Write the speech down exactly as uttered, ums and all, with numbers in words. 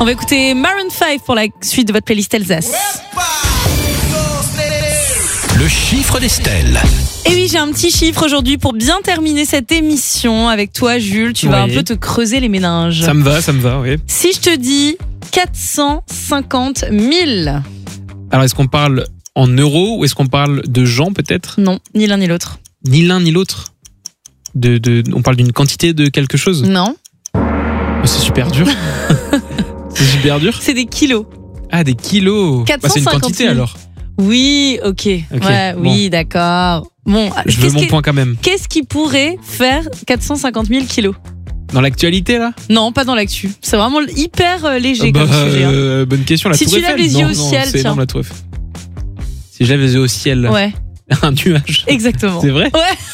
On va écouter Maroon cinq pour la suite de votre playlist Alsace. Le chiffre d'Estelle. Et oui, j'ai un petit chiffre aujourd'hui pour bien terminer cette émission avec toi, Jules. Tu vas Oui. un peu te creuser les méninges. Ça me va, ça me va, oui. Si je te dis quatre cent cinquante mille. Alors, est-ce qu'on parle en euros ou est-ce qu'on parle de gens, peut-être ? Non, ni l'un ni l'autre. Ni l'un ni l'autre. De, de, on parle d'une quantité de quelque chose ? Non, Oh, c'est super dur. C'est super dur. c'est des kilos. Ah, des kilos. Bah, c'est une quantité, alors. Oui, ok. Ok, Ouais, bon. oui, d'accord. Bon, Je veux qu'est-ce mon qui- point quand même. Qu'est-ce qui pourrait faire quatre cent cinquante mille kilos ? Dans l'actualité, là ? Non, pas dans l'actu. C'est vraiment hyper euh, léger Ah bah, comme sujet. hein. euh, bonne question, la Si tour tu Eiffel. lèves les yeux Non, au non, ciel, c'est tiens. énorme, la tour Eiffel. Si je lève les yeux au ciel, Ouais, un nuage. exactement. C'est vrai ? Ouais.